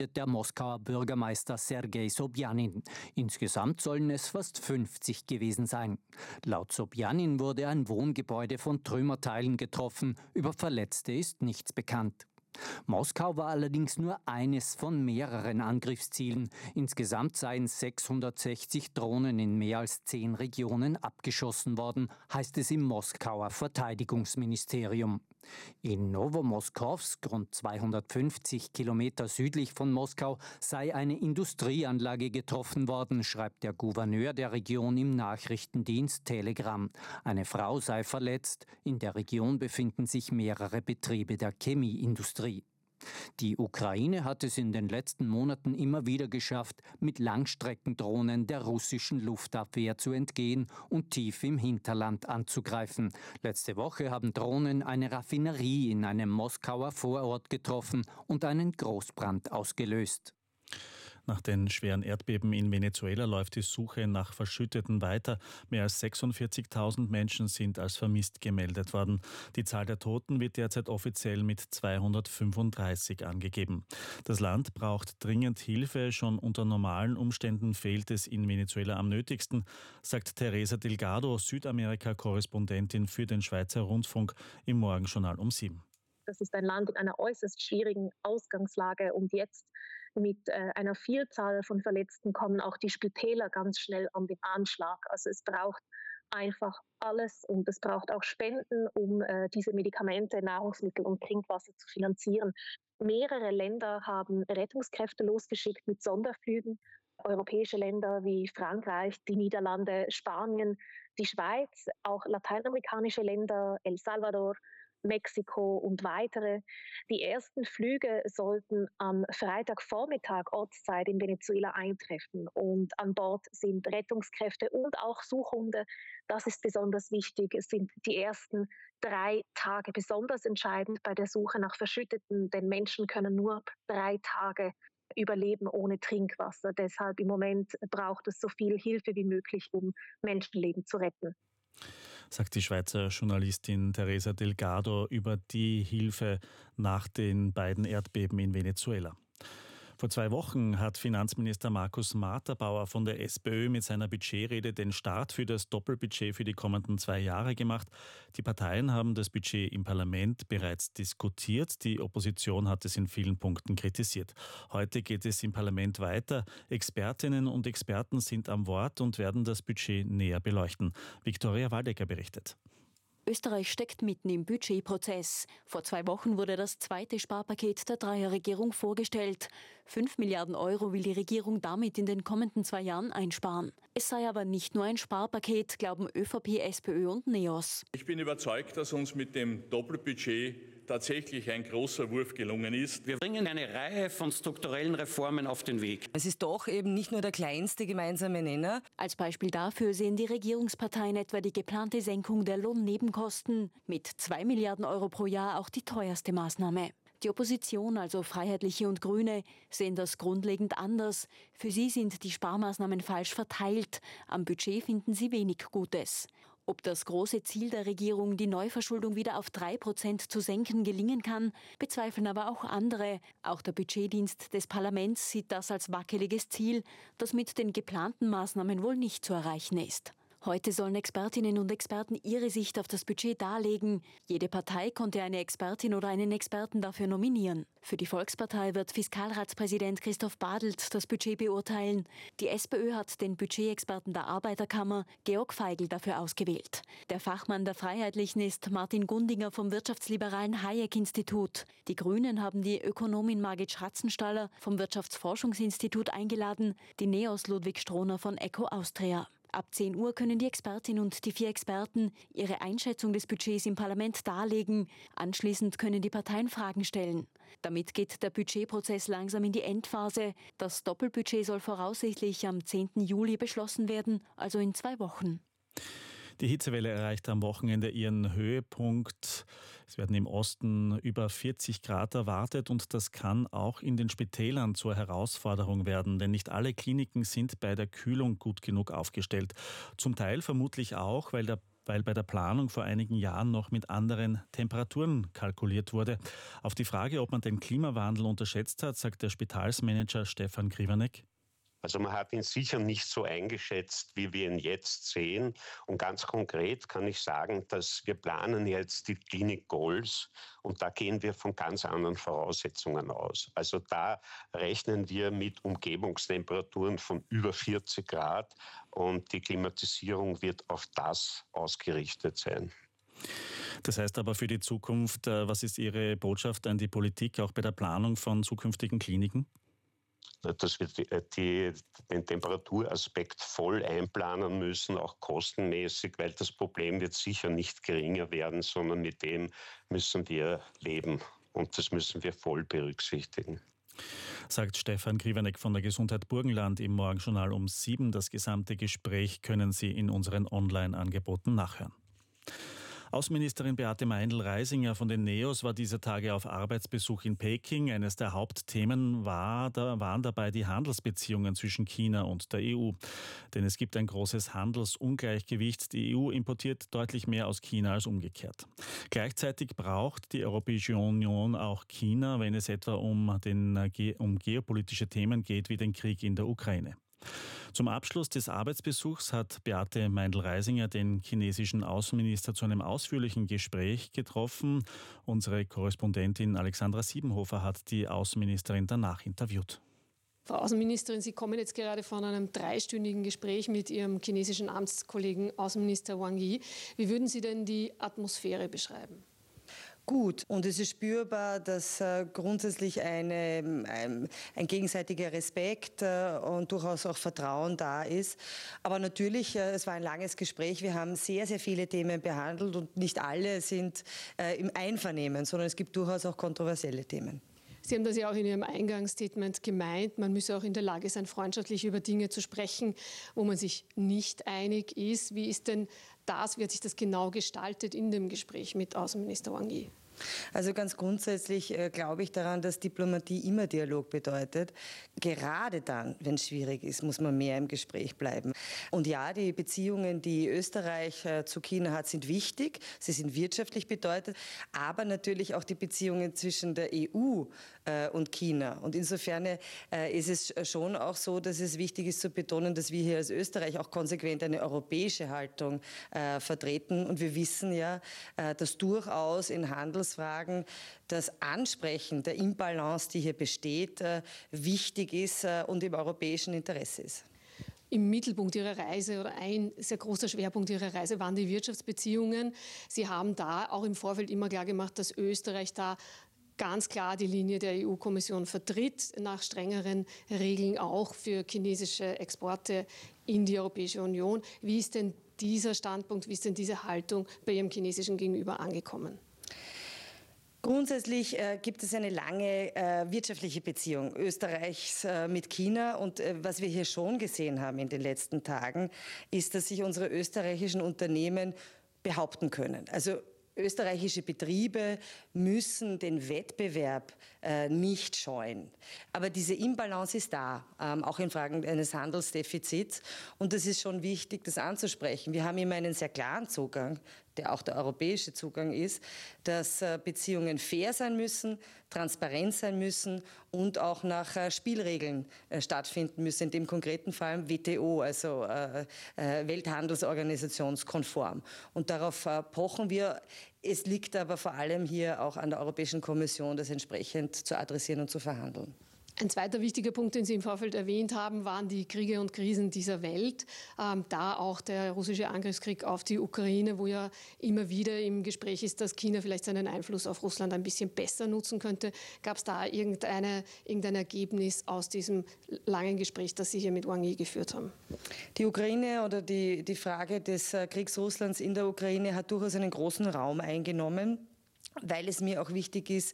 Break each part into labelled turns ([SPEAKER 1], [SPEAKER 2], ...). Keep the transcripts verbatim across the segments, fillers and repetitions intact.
[SPEAKER 1] der Moskauer Bürgermeister Sergei Sobjanin. Insgesamt sollen es fast fünfzig gewesen sein. Laut Sobjanin wurde ein Wohngebäude von Trümmerteilen getroffen. Über Verletzte ist nichts bekannt. Moskau war allerdings nur eines von mehreren Angriffszielen. Insgesamt seien sechshundertsechzig Drohnen in mehr als zehn Regionen abgeschossen worden, heißt es im Moskauer Verteidigungsministerium. In Nowomoskowsk, rund zweihundertfünfzig Kilometer südlich von Moskau, sei eine Industrieanlage getroffen worden, schreibt der Gouverneur der Region im Nachrichtendienst Telegram. Eine Frau sei verletzt. In der Region befinden sich mehrere Betriebe der Chemieindustrie. Die Ukraine hat es in den letzten Monaten immer wieder geschafft, mit Langstreckendrohnen der russischen Luftabwehr zu entgehen und tief im Hinterland anzugreifen. Letzte Woche haben Drohnen eine Raffinerie in einem Moskauer Vorort getroffen und einen Großbrand ausgelöst.
[SPEAKER 2] Nach den schweren Erdbeben in Venezuela läuft die Suche nach Verschütteten weiter. Mehr als sechsundvierzigtausend Menschen sind als vermisst gemeldet worden. Die Zahl der Toten wird derzeit offiziell mit zweihundertfünfunddreißig angegeben. Das Land braucht dringend Hilfe. Schon unter normalen Umständen fehlt es in Venezuela am nötigsten, sagt Teresa Delgado, Südamerika-Korrespondentin für den Schweizer Rundfunk im Morgenjournal um sieben.
[SPEAKER 3] Das ist ein Land in einer äußerst schwierigen Ausgangslage und jetzt mit äh, einer Vielzahl von Verletzten kommen auch die Spitäler ganz schnell an den Anschlag. Also es braucht einfach alles und es braucht auch Spenden, um äh, diese Medikamente, Nahrungsmittel und Trinkwasser zu finanzieren. Mehrere Länder haben Rettungskräfte losgeschickt mit Sonderflügen. Europäische Länder wie Frankreich, die Niederlande, Spanien, die Schweiz, auch lateinamerikanische Länder, El Salvador, Mexiko und weitere. Die ersten Flüge sollten am Freitagvormittag Ortszeit in Venezuela eintreffen und an Bord sind Rettungskräfte und auch Suchhunde. Das ist besonders wichtig. Es sind die ersten drei Tage besonders entscheidend bei der Suche nach Verschütteten, denn Menschen können nur drei Tage überleben ohne Trinkwasser. Deshalb im Moment braucht es so viel Hilfe wie möglich, um Menschenleben zu retten.
[SPEAKER 2] Sagt die Schweizer Journalistin Teresa Delgado über die Hilfe nach den beiden Erdbeben in Venezuela. Vor zwei Wochen hat Finanzminister Markus Materbauer von der SPÖ mit seiner Budgetrede den Start für das Doppelbudget für die kommenden zwei Jahre gemacht. Die Parteien haben das Budget im Parlament bereits diskutiert. Die Opposition hat es in vielen Punkten kritisiert. Heute geht es im Parlament weiter. Expertinnen und Experten sind am Wort und werden das Budget näher beleuchten. Viktoria Waldecker berichtet.
[SPEAKER 4] Österreich steckt mitten im Budgetprozess. Vor zwei Wochen wurde das zweite Sparpaket der Dreierregierung vorgestellt. Fünf Milliarden Euro will die Regierung damit in den kommenden zwei Jahren einsparen. Es sei aber nicht nur ein Sparpaket, glauben ÖVP, SPÖ und NEOS.
[SPEAKER 5] Ich bin überzeugt, dass uns mit dem Doppelbudget tatsächlich ein großer Wurf gelungen ist.
[SPEAKER 6] Wir bringen eine Reihe von strukturellen Reformen auf den Weg.
[SPEAKER 7] Es ist doch eben nicht nur der kleinste gemeinsame Nenner.
[SPEAKER 4] Als Beispiel dafür sehen die Regierungsparteien etwa die geplante Senkung der Lohnnebenkosten. Mit zwei Milliarden Euro pro Jahr auch die teuerste Maßnahme. Die Opposition, also Freiheitliche und Grüne, sehen das grundlegend anders. Für sie sind die Sparmaßnahmen falsch verteilt. Am Budget finden sie wenig Gutes. Ob das große Ziel der Regierung, die Neuverschuldung wieder auf drei Prozent zu senken, gelingen kann, bezweifeln aber auch andere. Auch der Budgetdienst des Parlaments sieht das als wackeliges Ziel, das mit den geplanten Maßnahmen wohl nicht zu erreichen ist. Heute sollen Expertinnen und Experten ihre Sicht auf das Budget darlegen. Jede Partei konnte eine Expertin oder einen Experten dafür nominieren. Für die Volkspartei wird Fiskalratspräsident Christoph Badelt das Budget beurteilen. Die SPÖ hat den Budgetexperten der Arbeiterkammer Georg Feigl dafür ausgewählt. Der Fachmann der Freiheitlichen ist Martin Gundinger vom wirtschaftsliberalen Hayek-Institut. Die Grünen haben die Ökonomin Margit Schratzenstaller vom Wirtschaftsforschungsinstitut eingeladen, die Neos Ludwig Strohner von Eco Austria. Ab zehn Uhr können die Expertin und die vier Experten ihre Einschätzung des Budgets im Parlament darlegen. Anschließend können die Parteien Fragen stellen. Damit geht der Budgetprozess langsam in die Endphase. Das Doppelbudget soll voraussichtlich am zehnten Juli beschlossen werden, also in zwei Wochen.
[SPEAKER 2] Die Hitzewelle erreicht am Wochenende ihren Höhepunkt. Es werden im Osten über vierzig Grad erwartet und das kann auch in den Spitälern zur Herausforderung werden, denn nicht alle Kliniken sind bei der Kühlung gut genug aufgestellt. Zum Teil vermutlich auch, weil der weil bei der Planung vor einigen Jahren noch mit anderen Temperaturen kalkuliert wurde. Auf die Frage, ob man den Klimawandel unterschätzt hat, sagt der Spitalsmanager Stefan Kriwanek:
[SPEAKER 8] Also man hat ihn sicher nicht so eingeschätzt, wie wir ihn jetzt sehen. Und ganz konkret kann ich sagen, dass wir planen jetzt die Klinik Gols und da gehen wir von ganz anderen Voraussetzungen aus. Also da rechnen wir mit Umgebungstemperaturen von über vierzig Grad und die Klimatisierung wird auf das ausgerichtet sein.
[SPEAKER 2] Das heißt aber für die Zukunft, was ist Ihre Botschaft an die Politik, auch bei der Planung von zukünftigen Kliniken?
[SPEAKER 8] Dass wir die, die, den Temperaturaspekt voll einplanen müssen, auch kostenmäßig, weil das Problem wird sicher nicht geringer werden, sondern mit dem müssen wir leben und das müssen wir voll berücksichtigen.
[SPEAKER 2] Sagt Stefan Kriwanek von der Gesundheit Burgenland im Morgenjournal um sieben. Das gesamte Gespräch können Sie in unseren Online-Angeboten nachhören. Außenministerin Beate Meindl-Reisinger von den NEOS war dieser Tage auf Arbeitsbesuch in Peking. Eines der Hauptthemen war, da waren dabei die Handelsbeziehungen zwischen China und der E U. Denn es gibt ein großes Handelsungleichgewicht. Die E U importiert deutlich mehr aus China als umgekehrt. Gleichzeitig braucht die Europäische Union auch China, wenn es etwa um, den, um geopolitische Themen geht, wie den Krieg in der Ukraine. Zum Abschluss des Arbeitsbesuchs hat Beate Meindl-Reisinger den chinesischen Außenminister zu einem ausführlichen Gespräch getroffen. Unsere Korrespondentin Alexandra Siebenhofer hat die Außenministerin danach interviewt.
[SPEAKER 9] Frau Außenministerin, Sie kommen jetzt gerade von einem dreistündigen Gespräch mit Ihrem chinesischen Amtskollegen Außenminister Wang Yi. Wie würden Sie denn die Atmosphäre beschreiben?
[SPEAKER 7] Gut. Und es ist spürbar, dass äh, grundsätzlich eine, ein, ein gegenseitiger Respekt äh, und durchaus auch Vertrauen da ist. Aber natürlich, äh, es war ein langes Gespräch. Wir haben sehr, sehr viele Themen behandelt und nicht alle sind äh, im Einvernehmen, sondern es gibt durchaus auch kontroversielle Themen.
[SPEAKER 9] Sie haben das ja auch in Ihrem Eingangsstatement gemeint. Man müsse auch in der Lage sein, freundschaftlich über Dinge zu sprechen, wo man sich nicht einig ist. Wie ist denn das, wie hat sich das genau gestaltet in dem Gespräch mit Außenminister Wang Yi?
[SPEAKER 7] Also ganz grundsätzlich äh, glaube ich daran, dass Diplomatie immer Dialog bedeutet. Gerade dann, wenn es schwierig ist, muss man mehr im Gespräch bleiben. Und ja, die Beziehungen, die Österreich äh, zu China hat, sind wichtig. Sie sind wirtschaftlich bedeutet, aber natürlich auch die Beziehungen zwischen der E U äh, und China. Und insofern äh, ist es schon auch so, dass es wichtig ist zu betonen, dass wir hier als Österreich auch konsequent eine europäische Haltung äh, vertreten. Und wir wissen ja, äh, dass durchaus in Handels Fragen das Ansprechen der Imbalance, die hier besteht, wichtig ist und im europäischen Interesse ist.
[SPEAKER 9] Im Mittelpunkt Ihrer Reise oder ein sehr großer Schwerpunkt Ihrer Reise waren die Wirtschaftsbeziehungen. Sie haben da auch im Vorfeld immer klar gemacht, dass Österreich da ganz klar die Linie der E U-Kommission vertritt, nach strengeren Regeln auch für chinesische Exporte in die Europäische Union. Wie ist denn dieser Standpunkt, wie ist denn diese Haltung bei Ihrem chinesischen Gegenüber angekommen?
[SPEAKER 7] Grundsätzlich äh, gibt es eine lange äh, wirtschaftliche Beziehung Österreichs äh, mit China. Und äh, was wir hier schon gesehen haben in den letzten Tagen, ist, dass sich unsere österreichischen Unternehmen behaupten können. Also österreichische Betriebe müssen den Wettbewerb äh, nicht scheuen. Aber diese Imbalance ist da, ähm, auch in Fragen eines Handelsdefizits. Und es ist schon wichtig, das anzusprechen. Wir haben immer einen sehr klaren Zugang, der auch der europäische Zugang ist, dass äh, Beziehungen fair sein müssen, transparent sein müssen und auch nach äh, Spielregeln äh, stattfinden müssen, in dem konkreten Fall W T O, also äh, äh, Welthandelsorganisationskonform. Und darauf äh, pochen wir. Es liegt aber vor allem hier auch an der Europäischen Kommission, das entsprechend zu adressieren und zu verhandeln.
[SPEAKER 9] Ein zweiter wichtiger Punkt, den Sie im Vorfeld erwähnt haben, waren die Kriege und Krisen dieser Welt. Ähm, da auch der russische Angriffskrieg auf die Ukraine, wo ja immer wieder im Gespräch ist, dass China vielleicht seinen Einfluss auf Russland ein bisschen besser nutzen könnte. Gab es da irgendeine, irgendein Ergebnis aus diesem langen Gespräch, das Sie hier mit Wang Yi geführt haben?
[SPEAKER 7] Die Ukraine oder die, die Frage des Kriegs Russlands in der Ukraine hat durchaus einen großen Raum eingenommen, weil es mir auch wichtig ist,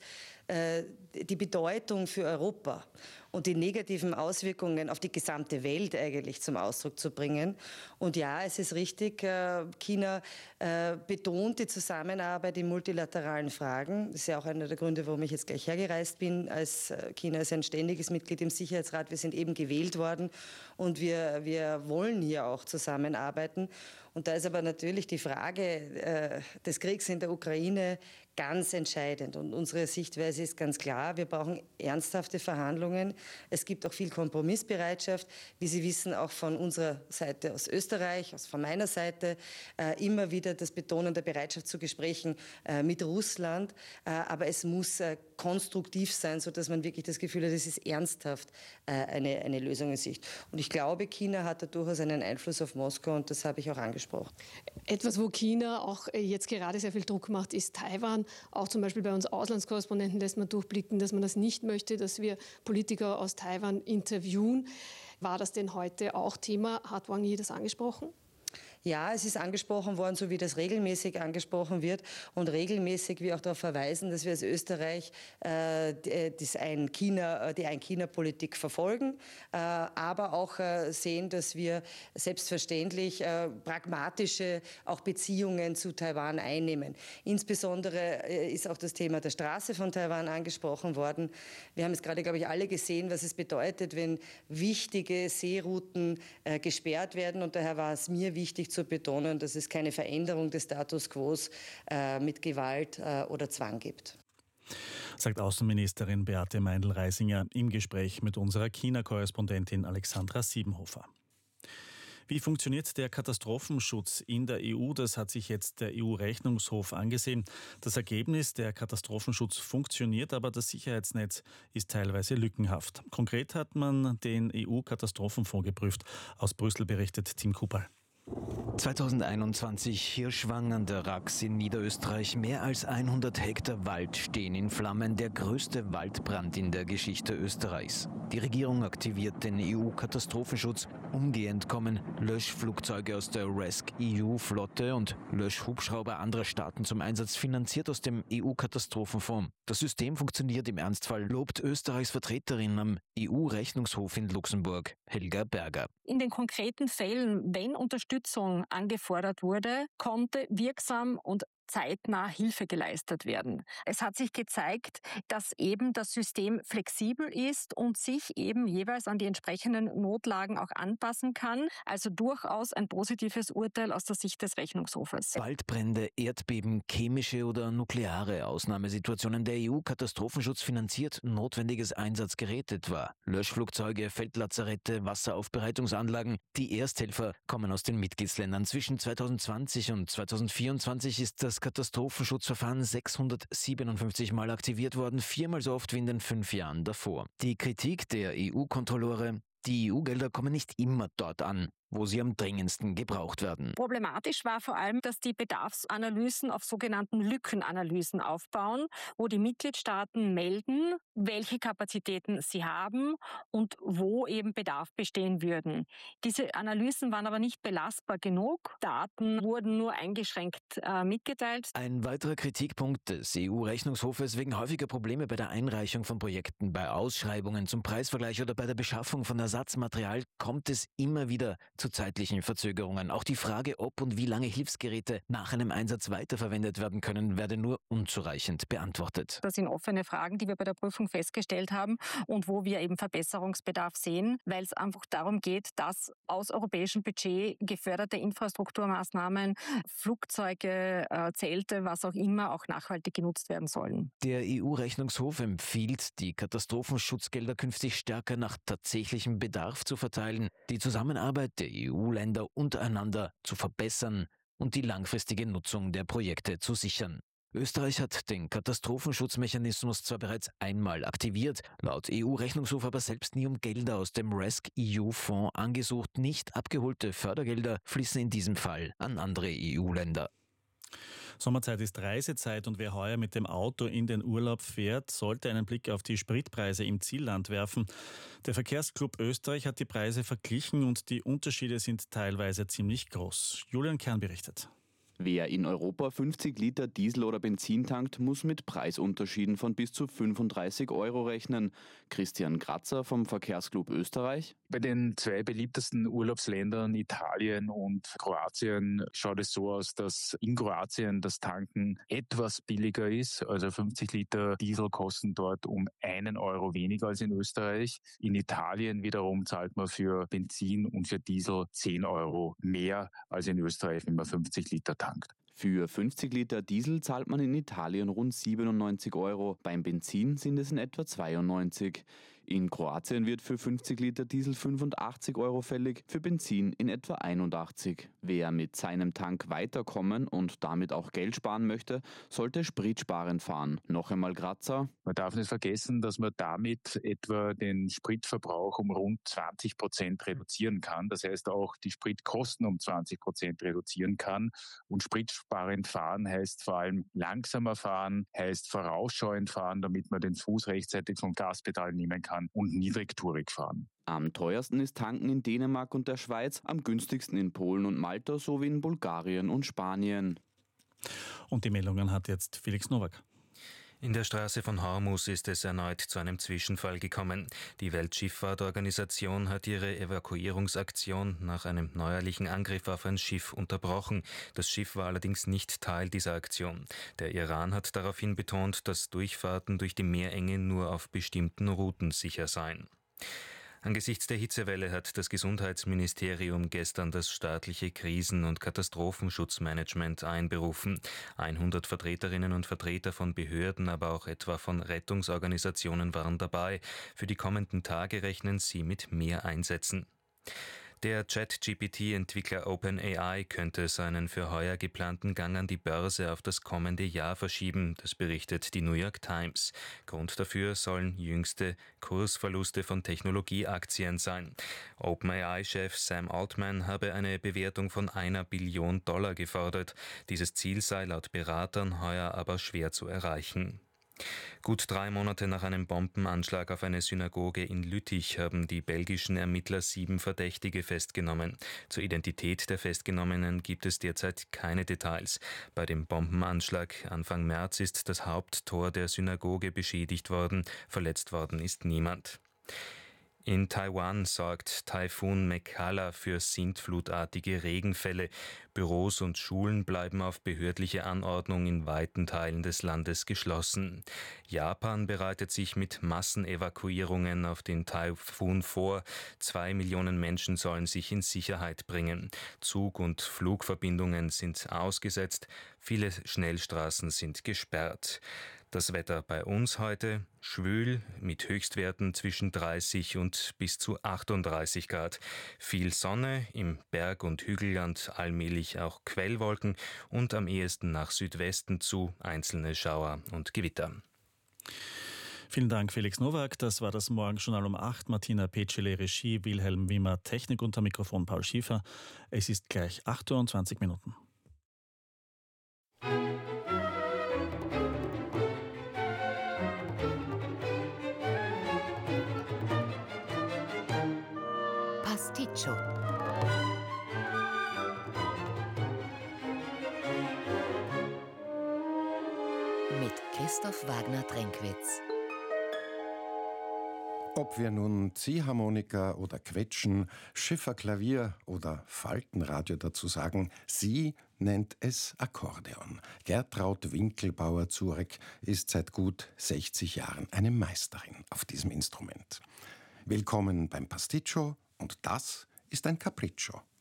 [SPEAKER 7] äh, die Bedeutung für Europa und die negativen Auswirkungen auf die gesamte Welt eigentlich zum Ausdruck zu bringen. Und ja, es ist richtig, äh, China äh, betont die Zusammenarbeit in multilateralen Fragen. Das ist ja auch einer der Gründe, warum ich jetzt gleich hergereist bin. Als China ist ein ständiges Mitglied im Sicherheitsrat. Wir sind eben gewählt worden und wir, wir wollen hier auch zusammenarbeiten. Und da ist aber natürlich die Frage äh, des Kriegs in der Ukraine ganz entscheidend. Und unsere Sichtweise ist ganz klar, wir brauchen ernsthafte Verhandlungen. Es gibt auch viel Kompromissbereitschaft, wie Sie wissen, auch von unserer Seite aus Österreich, aus von meiner Seite, äh, immer wieder das Betonen der Bereitschaft zu Gesprächen äh, mit Russland. Äh, aber es muss äh, konstruktiv sein, sodass man wirklich das Gefühl hat, es ist ernsthaft äh, eine, eine Lösung in Sicht. Und ich glaube, China hat da durchaus einen Einfluss auf Moskau und das habe ich auch angesprochen.
[SPEAKER 9] Etwas, wo China auch jetzt gerade sehr viel Druck macht, ist Taiwan. Auch zum Beispiel bei uns Auslandskorrespondenten lässt man durchblicken, dass man das nicht möchte, dass wir Politiker aus Taiwan interviewen. War das denn heute auch Thema? Hat Wang Yi das angesprochen?
[SPEAKER 7] Ja, es ist angesprochen worden, so wie das regelmäßig angesprochen wird und regelmäßig wir auch darauf verweisen, dass wir als Österreich äh, das ein China, die Ein-China-Politik verfolgen, äh, aber auch äh, sehen, dass wir selbstverständlich äh, pragmatische auch Beziehungen zu Taiwan einnehmen. Insbesondere äh, ist auch das Thema der Straße von Taiwan angesprochen worden. Wir haben es gerade, glaube ich, alle gesehen, was es bedeutet, wenn wichtige Seerouten äh, gesperrt werden und daher war es mir wichtig zu betonen, dass es keine Veränderung des Status quo äh, mit Gewalt äh, oder Zwang gibt.
[SPEAKER 2] Sagt Außenministerin Beate Meindl-Reisinger im Gespräch mit unserer China-Korrespondentin Alexandra Siebenhofer. Wie funktioniert der Katastrophenschutz in der E U? Das hat sich jetzt der E U-Rechnungshof angesehen. Das Ergebnis, der Katastrophenschutz funktioniert, aber das Sicherheitsnetz ist teilweise lückenhaft. Konkret hat man den E U-Katastrophenfonds geprüft. Aus Brüssel berichtet Tim Kupal.
[SPEAKER 10] zweitausendeinundzwanzig Hirschwang an der Rax in Niederösterreich. Mehr als hundert Hektar Wald stehen in Flammen. Der größte Waldbrand in der Geschichte Österreichs. Die Regierung aktiviert den E U-Katastrophenschutz. Umgehend kommen Löschflugzeuge aus der rescEU-E U-Flotte und Löschhubschrauber anderer Staaten zum Einsatz, finanziert aus dem E U-Katastrophenfonds. Das System funktioniert im Ernstfall, lobt Österreichs Vertreterin am E U-Rechnungshof in Luxemburg, Helga Berger.
[SPEAKER 11] In den konkreten Fällen, wenn Unterstützung angefordert wurde, konnte wirksam und zeitnah Hilfe geleistet werden. Es hat sich gezeigt, dass eben das System flexibel ist und sich eben jeweils an die entsprechenden Notlagen auch anpassen kann. Also durchaus ein positives Urteil aus der Sicht des Rechnungshofes.
[SPEAKER 10] Waldbrände, Erdbeben, chemische oder nukleare Ausnahmesituationen. Der E U-Katastrophenschutz finanziert notwendiges Einsatzgerät etwa. Löschflugzeuge, Feldlazarette, Wasseraufbereitungsanlagen. Die Ersthelfer kommen aus den Mitgliedsländern. Zwischen zweitausendzwanzig und zweitausendvierundzwanzig ist das Katastrophenschutzverfahren sechshundertsiebenundfünfzig Mal aktiviert worden, viermal so oft wie in den fünf Jahren davor. Die Kritik der E U-Kontrolleure: Die E U-Gelder kommen nicht immer dort an, wo sie am dringendsten gebraucht werden.
[SPEAKER 11] Problematisch war vor allem, dass die Bedarfsanalysen auf sogenannten Lückenanalysen aufbauen, wo die Mitgliedstaaten melden, welche Kapazitäten sie haben und wo eben Bedarf bestehen würden. Diese Analysen waren aber nicht belastbar genug. Daten wurden nur eingeschränkt äh, mitgeteilt.
[SPEAKER 10] Ein weiterer Kritikpunkt des E U-Rechnungshofes: Wegen häufiger Probleme bei der Einreichung von Projekten, bei Ausschreibungen zum Preisvergleich oder bei der Beschaffung von Ersatzmaterial kommt es immer wieder zu zeitlichen Verzögerungen. Auch die Frage, ob und wie lange Hilfsgeräte nach einem Einsatz weiterverwendet werden können, werde nur unzureichend beantwortet.
[SPEAKER 11] Das sind offene Fragen, die wir bei der Prüfung festgestellt haben und wo wir eben Verbesserungsbedarf sehen, weil es einfach darum geht, dass aus europäischem Budget geförderte Infrastrukturmaßnahmen, Flugzeuge, äh, Zelte, was auch immer, auch nachhaltig genutzt werden sollen.
[SPEAKER 10] Der E U-Rechnungshof empfiehlt, die Katastrophenschutzgelder künftig stärker nach tatsächlichem Bedarf zu verteilen, die Zusammenarbeit der E U-Länder untereinander zu verbessern und die langfristige Nutzung der Projekte zu sichern. Österreich hat den Katastrophenschutzmechanismus zwar bereits einmal aktiviert, laut E U-Rechnungshof aber selbst nie um Gelder aus dem rescEU-E U-Fonds angesucht. Nicht abgeholte Fördergelder fließen in diesem Fall an andere E U-Länder.
[SPEAKER 2] Sommerzeit ist Reisezeit und wer heuer mit dem Auto in den Urlaub fährt, sollte einen Blick auf die Spritpreise im Zielland werfen. Der Verkehrsclub Österreich hat die Preise verglichen und die Unterschiede sind teilweise ziemlich groß. Julian Kern berichtet.
[SPEAKER 12] Wer in Europa fünfzig Liter Diesel oder Benzin tankt, muss mit Preisunterschieden von bis zu fünfunddreißig Euro rechnen. Christian Kratzer vom Verkehrsclub Österreich.
[SPEAKER 13] Bei den zwei beliebtesten Urlaubsländern Italien und Kroatien schaut es so aus, dass in Kroatien das Tanken etwas billiger ist. Also fünfzig Liter Diesel kosten dort um einen Euro weniger als in Österreich. In Italien wiederum zahlt man für Benzin und für Diesel zehn Euro mehr als in Österreich, wenn man fünfzig Liter tankt.
[SPEAKER 12] Für fünfzig Liter Diesel zahlt man in Italien rund siebenundneunzig Euro. Beim Benzin sind es in etwa zweiundneunzig. In Kroatien wird für fünfzig Liter Diesel fünfundachtzig Euro fällig, für Benzin in etwa einundachtzig. Wer mit seinem Tank weiterkommen und damit auch Geld sparen möchte, sollte spritsparend fahren. Noch einmal Kratzer.
[SPEAKER 13] Man darf nicht vergessen, dass man damit etwa den Spritverbrauch um rund zwanzig Prozent reduzieren kann. Das heißt auch die Spritkosten um zwanzig Prozent reduzieren kann. Und spritsparend fahren heißt vor allem langsamer fahren, heißt vorausschauend fahren, damit man den Fuß rechtzeitig vom Gaspedal nehmen kann und niedrigtourig fahren.
[SPEAKER 12] Am teuersten ist Tanken in Dänemark und der Schweiz, am günstigsten in Polen und Malta sowie in Bulgarien und Spanien.
[SPEAKER 2] Und die Meldungen hat jetzt Felix Nowak.
[SPEAKER 14] In der Straße von Hormuz ist es erneut zu einem Zwischenfall gekommen. Die Weltschifffahrtorganisation hat ihre Evakuierungsaktion nach einem neuerlichen Angriff auf ein Schiff unterbrochen. Das Schiff war allerdings nicht Teil dieser Aktion. Der Iran hat daraufhin betont, dass Durchfahrten durch die Meerenge nur auf bestimmten Routen sicher seien. Angesichts der Hitzewelle hat das Gesundheitsministerium gestern das staatliche Krisen- und Katastrophenschutzmanagement einberufen. hundert Vertreterinnen und Vertreter von Behörden, aber auch etwa von Rettungsorganisationen waren dabei. Für die kommenden Tage rechnen sie mit mehr Einsätzen. Der Chat-G P T-Entwickler OpenAI könnte seinen für heuer geplanten Gang an die Börse auf das kommende Jahr verschieben, das berichtet die New York Times. Grund dafür sollen jüngste Kursverluste von Technologieaktien sein. OpenAI-Chef Sam Altman habe eine Bewertung von einer Billion Dollar gefordert. Dieses Ziel sei laut Beratern heuer aber schwer zu erreichen. Gut drei Monate nach einem Bombenanschlag auf eine Synagoge in Lüttich haben die belgischen Ermittler sieben Verdächtige festgenommen. Zur Identität der Festgenommenen gibt es derzeit keine Details. Bei dem Bombenanschlag Anfang März ist das Haupttor der Synagoge beschädigt worden. Verletzt worden ist niemand. In Taiwan sorgt Taifun Mekala für sintflutartige Regenfälle. Büros und Schulen bleiben auf behördliche Anordnung in weiten Teilen des Landes geschlossen. Japan bereitet sich mit Massenevakuierungen auf den Taifun vor. Zwei Millionen Menschen sollen sich in Sicherheit bringen. Zug- und Flugverbindungen sind ausgesetzt. Viele Schnellstraßen sind gesperrt. Das Wetter bei uns heute schwül mit Höchstwerten zwischen dreißig und bis zu achtunddreißig Grad. Viel Sonne, im Berg- und Hügelland allmählich auch Quellwolken und am ehesten nach Südwesten zu einzelne Schauer und Gewitter.
[SPEAKER 2] Vielen Dank, Felix Nowak. Das war das Morgenjournal um acht. Martina Petschele, Regie, Wilhelm Wimmer, Technik unter Mikrofon Paul Schiefer. Es ist gleich acht Uhr und zwanzig Minuten.
[SPEAKER 15] Pasticcio. Mit Christoph Wagner-Trenkwitz.
[SPEAKER 16] Ob wir nun Ziehharmonika oder Quetschen, Schifferklavier oder Faltenradio dazu sagen, sie nennt es Akkordeon. Gertraud Winkelbauer-Zurek ist seit gut sechzig Jahren eine Meisterin auf diesem Instrument. Willkommen beim Pasticcio und das ist ein Capriccio.